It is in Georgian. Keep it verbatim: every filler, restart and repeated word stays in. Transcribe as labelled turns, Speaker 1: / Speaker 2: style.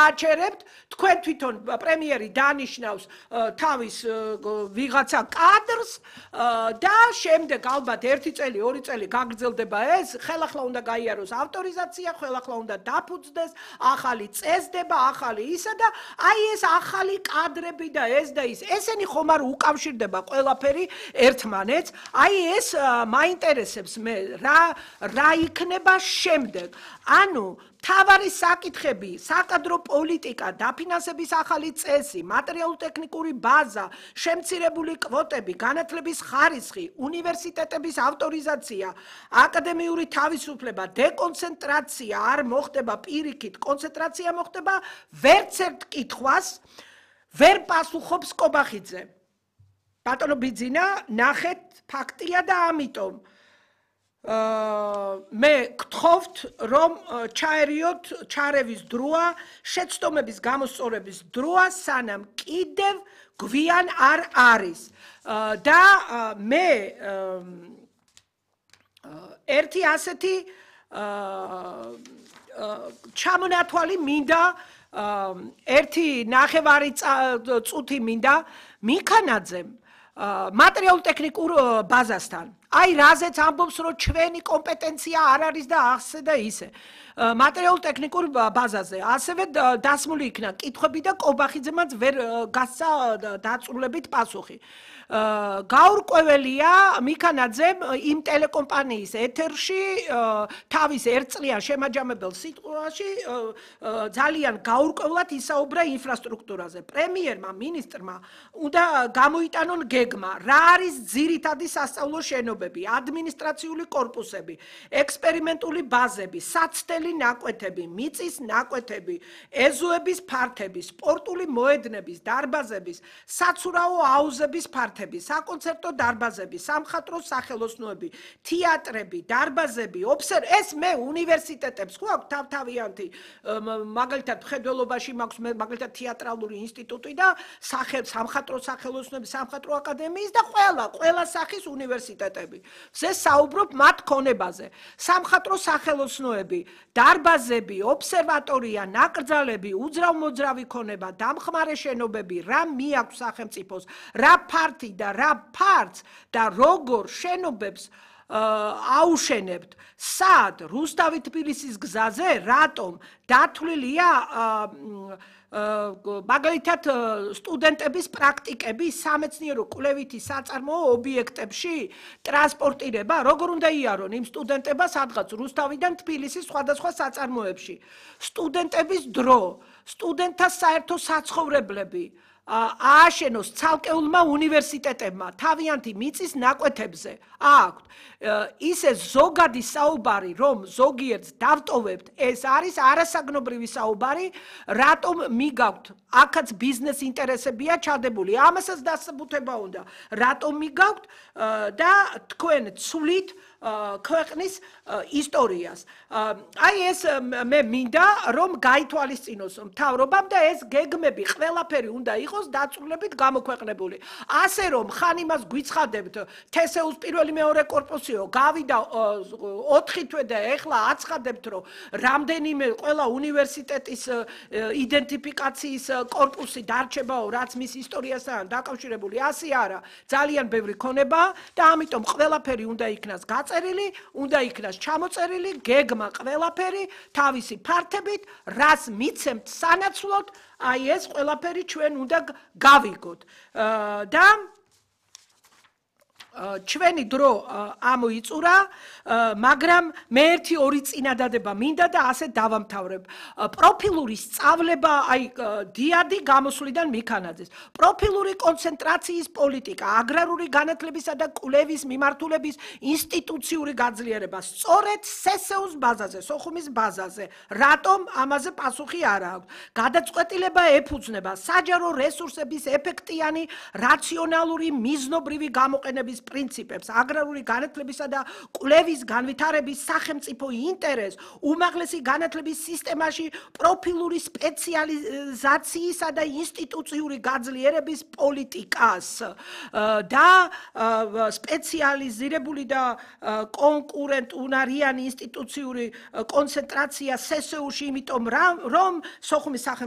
Speaker 1: გააჩერებთ, თქვენ თვითონ პრემიერი დანიშნავს თავის ვიღაცა კადრს და შემდეგ ალბათ ერთი წელი, ორი წელი გაგრძელდება ეს, ხელახლა უნდა გაიაროს ავტორიზაცია, ხელახლა უნდა დაფუძნდეს, ახალი წესდება, ახალი ისა და აი ეს ახალი კადრები და ეს და ის, ესენი ხომ არ უკავშირდება ყველაფერი ერთმანეთს, აი ეს მაინტერესებს მე, რა რა იქნება შემდეგ. ანუ თავარი საკითხები, საკადრო პოლიტიკა, დაფინანსების ახალი წესი, მატერიალურ-ტექნიკური ბაზა, შემცირებული კვოტები, განათლების ხარისხი, უნივერსიტეტების ავტორიზაცია, აკადემიური თავისუფლება, დეკონცენტრაცია არ მოხდება პირიქით, კონცენტრაცია მოხდება, ვერც ერთ კითხვას ვერ პასუხობს კობახიძე. ბატონო ბიძინა, ნახეთ, ფაქტია და ამიტომ მე გთხოვთ, რომ ჩაერიოთ ჩარევის დროა, შეცდომების გამოსწორების დროა, სანამ კიდევ გვიან არ არის. და მე ერთი ასეთი ჩამონათვალი მინდა, ერთი ნახევარი წუთი მინდა მიქანაძემ მატერიალურ-ტექნიკურ ბაზასთან. აი რაზეც ამბობს, რომ ჩვენი კომპეტენცია არ არის და ასე და ისე. მატერიალურ-ტექნიკურ ბაზაზე. ასევე დასმული იქნა კითხვები და კობახიძემაც ვერ გასცა დაწვრილებით პასუხი. გაურკვეველია მიქანაძემ იმ ტელეკომპანიის ეთერში თავის ერთწლიან შემაჯამებელ სიტყვაში ძალიან გაურკვევლად ისაუბრა ინფრასტრუქტურაზე. პრემიერმა, მინისტრმა უნდა გამოიტანონ გეგმა, რა არის ძირითადი სასწავლო შენობები, ადმინისტრაციული კორპუსები, ექსპერიმენტული ბაზები, საცდელი ნაკვეთები, მიწის ნაკვეთები, ეზოების ფართები, სპორტული მოედნების, დარბაზების, საცურაო აუზების ფართები, საკონცერტო დარბაზები, სამხატვრო სახელოსნოები, თეატრები, დარბაზები, ოფსერ, ეს მე უნივერსიტეტებს ხო აქვს თავთავიანთი, მაგალითად მხედველობაში მაქვს მაგალითად თეატრალური ინსტიტუტი და სამხატვრო სახელოსნოები, სამხატვრო აკადემიის და ყველა, ყველა სახის უნივერსიტეტები. ზე საუბრობ მათ ქონებაზე. სამხატვრო სახელოსნოები, დარბაზები, ობსერვატორია, ნაკრძალები, უძრავ-მოძრავი ქონება, დამხმარე შენობები, რა მიაქვს სახელმწიფოს, რა ფართი და რა ფართს და როგორ შენობებს აუშენებთ, სად, რუსთავი თბილისის გზაზე, რატომ დათვლილია მაგალითად სტუდენტების პრაქტიკები სამეცნიერო კვლევითი საწარმოო ობიექტებში, ტრანსპორტირება, როგორ უნდა იარონ იმ სტუდენტებას სადღაც რუსთავიდან თბილისის სხვადასხვა საწარმოებში. სტუდენტების დრო, სტუდენტთა საერთო საცხოვრებლები ააშენოს ცალკეულმა უნივერსიტეტებმა თავიანთი მიწის ნაკვეთებზე აქვთ. ისე ზოგადი საუბარი, რომ ზოგიერთს დავტოვებთ, ეს არის არასაგნობრივი საუბარი, რატომ მიგაქვთ, აქაც ბიზნეს ინტერესებია ჩადებული, ამასაც დასაბუთება უნდა, რატომ მიგაქვთ და თქვენ ცვლით ქვეყნის ისტორიას. აი ეს მე მინდა, რომ გაითვალისწინოს მთავრობამ და ეს გეგმები ყველაფერი უნდა იყოს დაწვრილებით გამოქვეყნებული. ასე რომ ხან იმას გვიცხადებთ, თესეუს პირველი მეორე კორპუსიო, გავიდა ოთხი თვე და ეხლა აცხადებთ, რომ რამდენიმე ყველა უნივერსიტეტის იდენტიფიკაციის კორპუსი დარჩებაო, რაც მის ისტორიასთან დაკავშირებული, ასე არა, ძალიან ბევრი ქონებაა და ამიტომ ყველაფერი უნდა იქნას წერილი, უნდა იქნას ჩამოწერილი, გეგმა ყველაფერი, თავისი ფართებით, რას მიცემთ სანაცვლოდ, აი ეს ყველაფერი ჩვენ უნდა გავიგოთ. და ჩვენი დრო ამოიწურა, მაგრამ მე ერთი ორი წინადადება მინდა და ასე დავამთავრებ. პროფილური სწავლება, აი დიადი გამოსვლიდან მიქანაძეს. პროფილური კონცენტრაციის პოლიტიკა, აგრარული განათლებისა და კვლევის მიმართულების ინსტიტუციური გაძლიერება, სწორედ სესეუს ბაზაზე, სოხუმის ბაზაზე. რატომ ამაზე პასუხი არ აქვს? გადაწყვეტილება ეფუძნება საჯარო რესურსების ეფექტიანი, რაციონალური, მიზნობრივი გამოყენების პრინციპებს, აგრარული განათლებისა და კვლევის განვითარების სახელმწიფო ინტერესს, უმაღლესი განათლების სისტემაში პროფილური სპეციალიზაციისა და ინსტიტუციური გაძლიერების პოლიტიკას და სპეციალიზირებული და კონკურენტუნარიანი ინსტიტუციური კონცენტრაცია სესეუში, იმიტომ რომ სოხუმის